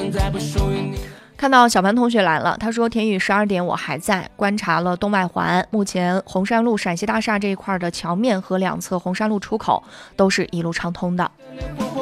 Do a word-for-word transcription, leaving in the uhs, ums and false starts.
看到小凡同学来了，他说田雨十二点我还在观察了东外环，目前红山路陕西大厦这一块的桥面和两侧红山路出口都是一路畅通的。